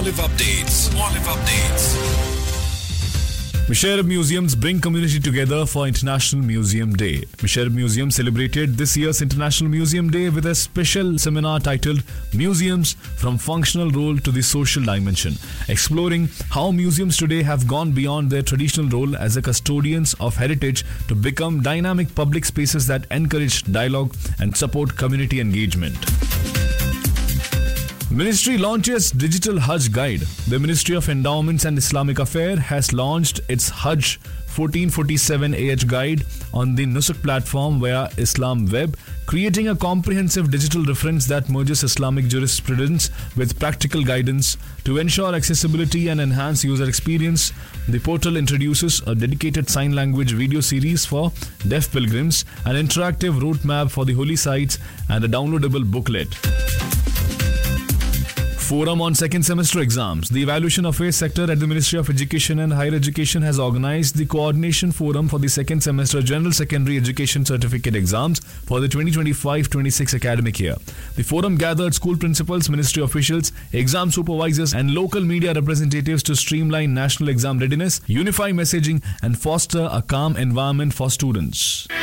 Olive Updates. Olive Updates. Musharraf Museums bring community together for International Museum Day. Musharraf Museum celebrated this year's International Museum Day with a special seminar titled Museums from Functional Role to the Social Dimension, exploring how museums today have gone beyond their traditional role as a custodians of heritage to become dynamic public spaces that encourage dialogue and support community engagement. Ministry launches Digital Hajj Guide. The Ministry of Endowments and Islamic Affairs has launched its Hajj 1447 AH Guide on the Nusuk platform via Islam Web, creating a comprehensive digital reference that merges Islamic jurisprudence with practical guidance to ensure accessibility and enhance user experience. The portal introduces a dedicated sign language video series for deaf pilgrims, an interactive route map for the holy sites, and a downloadable booklet. Forum on second semester exams. The Evaluation Affairs Sector at the Ministry of Education and Higher Education has organized the Coordination Forum for the second semester General Secondary Education Certificate exams for the 2025-26 academic year. The forum gathered school principals, ministry officials, exam supervisors, and local media representatives to streamline national exam readiness, unify messaging, and foster a calm environment for students.